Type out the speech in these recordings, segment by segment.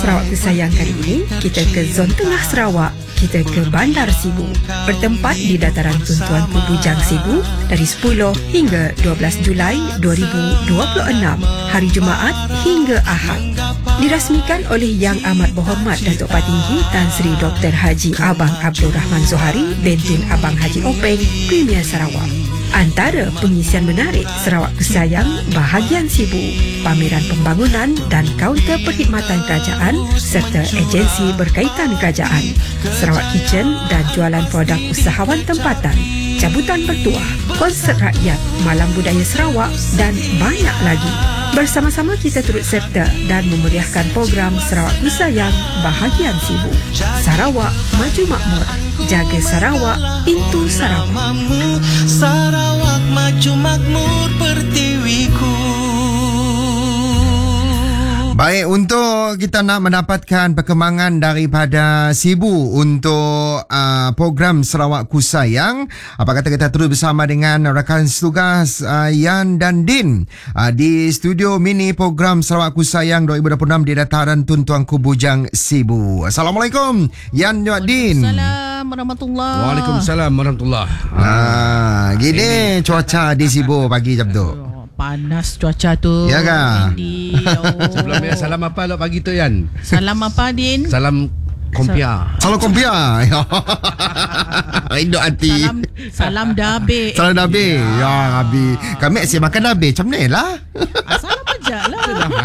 Sarawak Kesayang kali ini, kita ke Zon Tengah Sarawak. Kita ke Bandar Sibu, bertempat di dataran Tuntuan Bujang Sibu dari 10 hingga 12 Julai 2026, hari Jumaat hingga Ahad. Dirasmikan oleh Yang Amat Berhormat Datuk Patinggi Tan Sri Dr. Haji Abang Abdul Rahman Zohari binti Abang Haji Openg, Premier Sarawak. Antara pengisian menarik Sarawak Kesayang bahagian Sibu, pameran pembangunan dan kaunter perkhidmatan kerajaan serta agensi berkaitan kerajaan, Sarawak Kitchen dan jualan produk usahawan tempatan, cabutan bertuah, konsert rakyat, malam budaya Sarawak dan banyak lagi. Bersama-sama kita turut serta dan memeriahkan program Sarawak Kesayang bahagian Sibu. Sarawak maju makmur, jaga Sarawak, itu Sarawak. Sarawak maju makmur pertiwiku. Baik, untuk kita nak mendapatkan perkembangan daripada Sibu untuk program Sarawak Kusayang, apa kata kita terus bersama dengan rakan setugas Yan dan Din di studio mini program Sarawak Kusayang 2026 di dataran Tuntuan Bujang Sibu. Assalamualaikum Yan dan Din. Waalaikumsalam warahmatullahi. Waalaikumsalam warahmatullahi. Gini cuaca di Sibu pagi jam tu. Panas cuaca tu. Ya kan? Sebelumnya salam apa lo pagi tu Yan? Salam apa Din? Salam kompia. Salam kompia. Induk hati. Salam dabe. Salam dabe. Ya Abi. Kami asyik makan dabe. Macam ni lah. Salam aja lah.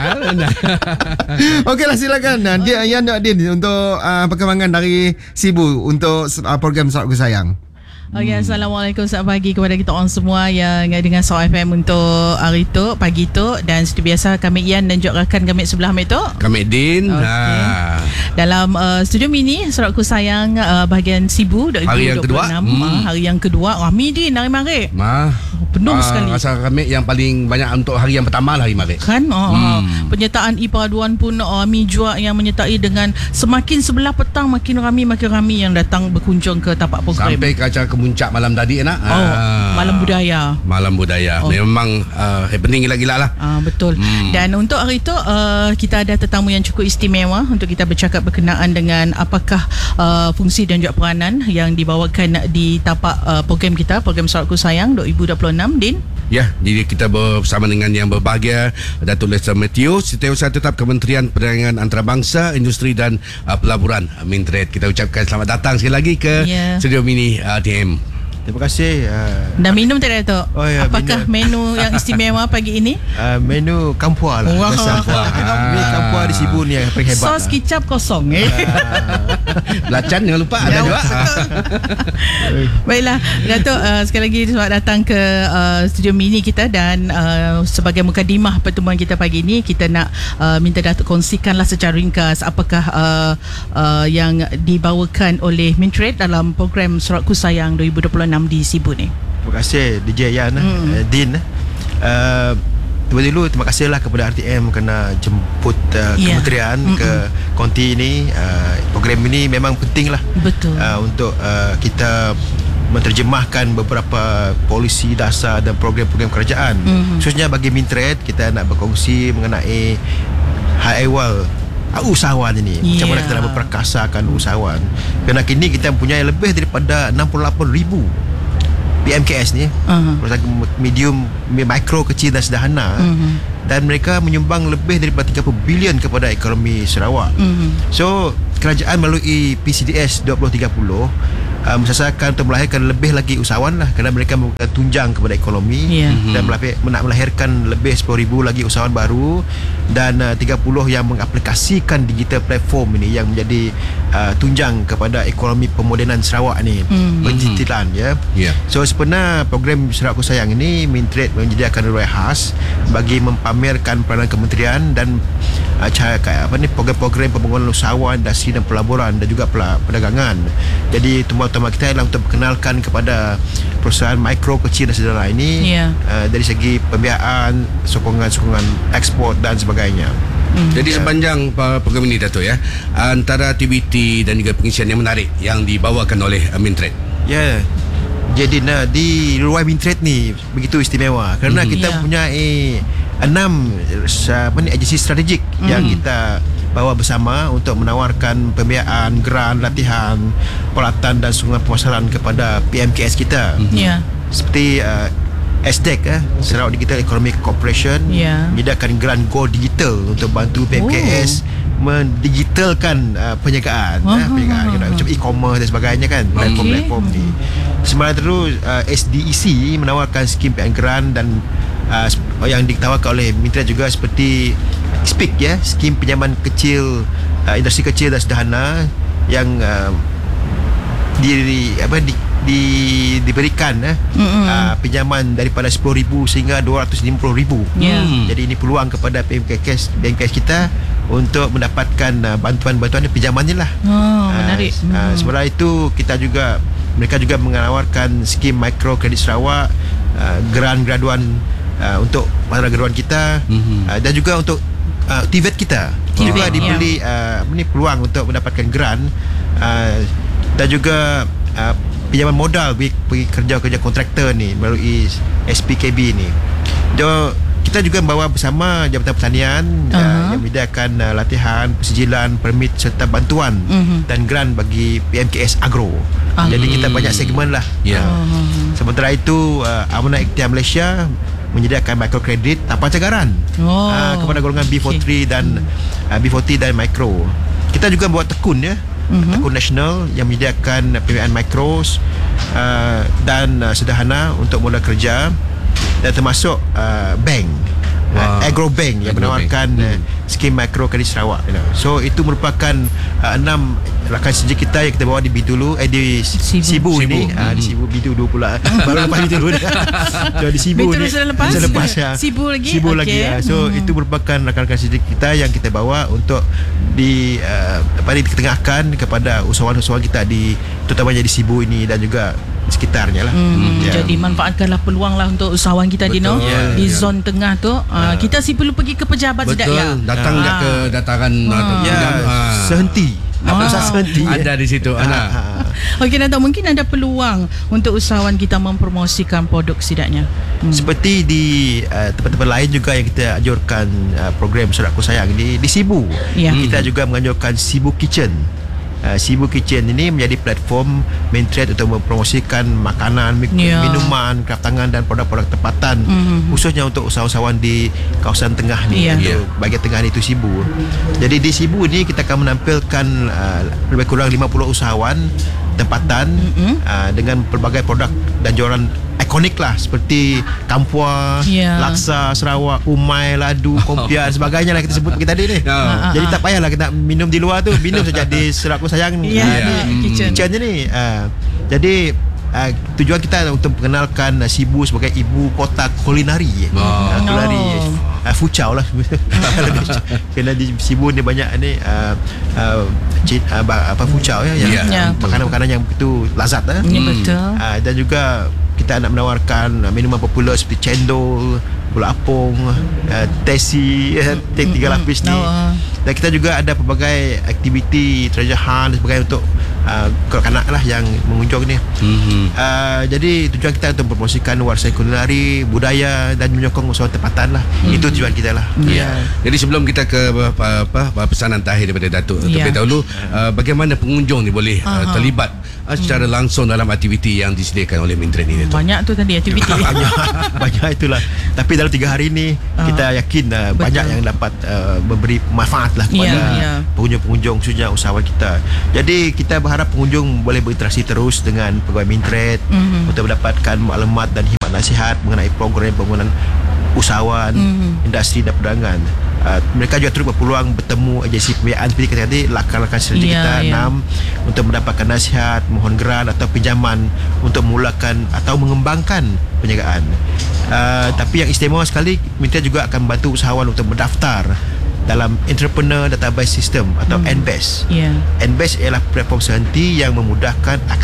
Okeylah, silakan dia Yan Din untuk perkembangan dari Sibu untuk program Sarawak Kusayang. Okay, Assalamualaikum, selamat pagi kepada kita orang semua yang dengar Sarawak FM untuk hari tu, pagi tu. Dan seperti biasa kami Ian dan juga rakan kami sebelah kami tu, Kami Din. dalam studio mini Sarawak Kusayang bahagian Sibu 2026. Hari yang kedua. Hari yang kedua. Rami Din hari mari. Penuh sekali. Rasa kami yang paling banyak untuk hari yang pertama lah hari mari. Kan penyertaan e-Paduan pun Rami juga yang menyertai dengan semakin sebelah petang makin ramai yang datang berkunjung ke tapak program. Sampai ke acara kemuncak malam tadi nak. Malam budaya. Malam budaya. Memang happening gila-gila lah. Betul. Dan untuk hari itu kita ada tetamu yang cukup istimewa untuk kita bercakap berkenaan dengan apakah fungsi dan juga peranan yang dibawakan di tapak program kita, program Sarawak Kusayang 2026, Din. Ya, jadi kita bersama dengan yang berbahagia Datuk Lester Matthew, Setiausaha Tetap Kementerian Perdagangan Antarabangsa, Industri dan Pelaburan, Mintrade. Kita ucapkan selamat datang sekali lagi ke studio mini TM. Terima kasih. Dah minum tak Datuk? Apakah minum. menu yang istimewa pagi ini? Menu kampua lah. Menu kampua di Sibu ni yang paling hebat. Sos kicap kosong. Belacan jangan lupa ada juga. Baiklah Datuk, sekali lagi selamat datang ke studio mini kita. Dan sebagai mukadimah pertemuan kita pagi ini, kita nak minta Datuk kongsikanlah secara ringkas apakah yang dibawakan oleh Mintrade dalam program Sarawak Kusayang 2026 di Sibu ni. Terima kasih DJ Yan, Din. Dulu terima kasihlah kepada RTM kerana jemput kementerian ke konti ini. Program ini memang penting lah. Betul. Untuk kita menterjemahkan beberapa polisi dasar dan program-program kerajaan. Khususnya bagi Mintrade, kita nak berkongsi mengenai hal ehwal usahawan ini. Macam mana kita nak memperkasakan usahawan. Kerana kini kita mempunyai lebih daripada 68,000 PMKS ni, medium, mikro, kecil dan sederhana. Dan mereka menyumbang lebih daripada 30 bilion kepada ekonomi Sarawak. So kerajaan melalui PCDS 2030 mensasarkan untuk melahirkan lebih lagi usahawan lah, kerana mereka memberikan tunjang kepada ekonomi dan nak melahirkan lebih 10,000 lagi usahawan baru dan 30 yang mengaplikasikan digital platform ini yang menjadi tunjang kepada ekonomi pemodenan Sarawak ni, penjitilan So sebenarnya program Sarawak Kusayang ini Mintrade menyediakan ruang khas bagi mempamerkan peranan kementerian dan program-program pembangunan usahawan, industri dan pelaburan dan juga perdagangan. Jadi utama kita adalah untuk perkenalkan kepada perusahaan mikro, kecil dan sederhana ini dari segi pembiayaan, sokongan ekspor dan sebagainya. Jadi sepanjang program ini Datuk antara aktiviti dan juga pengisian yang menarik yang dibawakan oleh Mintrade. Jadi di ruang Mintrade ni begitu istimewa kerana kita mempunyai 6 agensi strategik yang kita bawa bersama untuk menawarkan pembiayaan, grant, latihan, peralatan dan sokongan pemasaran kepada PMKS kita. Ya. Seperti SDEC, Sarawak Digital Economic Corporation, menyediakan grant Go Digital untuk bantu PMKS mendigitalkan perniagaan, macam e-commerce dan sebagainya kan, platform-platform ni. Sementara terus SDEC menawarkan skim grant dan yang ditawarkan oleh Mintret juga seperti SPIC, skim pinjaman kecil, industri kecil dan sederhana yang diberikan pinjaman daripada 10,000 sehingga 250,000. Jadi ini peluang kepada PMKS kita untuk mendapatkan bantuan-bantuan pinjaman ni lah. Menarik. Sementara itu mereka juga menawarkan skim mikro kredit Sarawak, grant graduan untuk para graduan kita, dan juga untuk TVET kita juga diberi peluang untuk mendapatkan grant, dan juga pinjaman modal bagi kerja-kerja kontraktor ni melalui SPKB ni. Kita juga membawa bersama Jabatan Pertanian yang menyediakan latihan, persijilan, permit serta bantuan dan grant bagi PMKS Agro. Jadi kita banyak segmen lah. Sementara itu Amanah Ikhtiar Malaysia menyediakan mikrokredit tanpa cagaran kepada golongan B40 dan B40 dan mikro. Kita juga buat tekun tekun nasional yang menyediakan pembiayaan mikros dan sederhana untuk mula kerja, dan termasuk bank, agro bank yang menawarkan skim mikro kredit Sarawak. So itu merupakan 6 rakan kerja kita yang kita bawa di Bidulu, di Sibu ini, di Sibu Bidulu pula. Baru lepas Bidulu so di Sibu ni selepas Sibu lagi. So itu merupakan rakan-rakan kerja kita yang kita bawa untuk diketengahkan kepada usahawan-usahawan kita terutamanya di Sibu ini dan juga sekitarnya lah. Jadi manfaatkanlah peluang lah untuk usahawan kita di zon tengah tu. Kita perlu pergi ke pejabat sedap ya. Datang ke dataran sehenti. Ada di situ. Okey, Dato', mungkin ada peluang untuk usahawan kita mempromosikan produk sedapnya. Seperti di tempat-tempat lain juga yang kita anjurkan program Sarawak Ku Sayang di Sibu. Kita juga menganjurkan Sibu Kitchen. Sibu Kitchen ini menjadi platform Mintret untuk mempromosikan makanan, minuman, kraft tangan dan produk-produk tempatan, khususnya untuk usahawan di kawasan tengah ni, bahagian tengah ni itu Sibu. Jadi di Sibu ni kita akan menampilkan lebih kurang 50 usahawan tempatan dengan pelbagai produk dan jualan ikonik lah, seperti kampua, laksa Sarawak, umai, ladu, kompian, sebagainya lah kita sebut kita tadi ni. Jadi tak payahlah kita minum di luar tu, minum saja di Sarawak Ku Sayang ni, kitchen je ni. Jadi tujuan kita untuk mengenalkan Sibu sebagai ibu kota kulinari. Fuchao lah. Kerana di Sibu ni banyak ni fuchao yang makanan-makanan yang begitu lazat. Betul. Dan juga kita nak menawarkan minuman popular seperti cendol, gula apung, tesi, teh 3 lapis ni. Dan kita juga ada pelbagai aktiviti treasure hunt dan sebagainya untuk kanak-kanak lah yang mengunjung ni. Jadi tujuan kita untuk mempromosikan warisan kulinari, budaya dan menyokong usahawan tempatan lah. Itu tujuan kita lah. Jadi sebelum kita ke pesanan terakhir daripada Datuk terlebih dahulu, bagaimana pengunjung ni boleh terlibat secara langsung dalam aktiviti yang disediakan oleh Mintret ni? Banyak tu tadi aktiviti. Banyak itulah. Tapi dalam 3 hari ni kita yakin banyak yang dapat memberi manfaat lah kepada pengunjung-pengunjung, khususnya usahawan kita. Jadi kita berharap pengunjung boleh berinteraksi terus dengan pegawai Mintret untuk mendapatkan maklumat dan khidmat nasihat mengenai program pembangunan usahawan, industri dan perdagangan. Mereka juga terus berpeluang bertemu agensi pembiayaan seperti kata tadi, rakan-rakan strategi kita 6 untuk mendapatkan nasihat, mohon grant atau pinjaman untuk memulakan atau mengembangkan perniagaan. Tapi yang istimewa sekali, Mintret juga akan membantu usahawan untuk mendaftar dalam Entrepreneur Database System atau NBAS. NBAS ialah platform sehenti yang memudahkan akses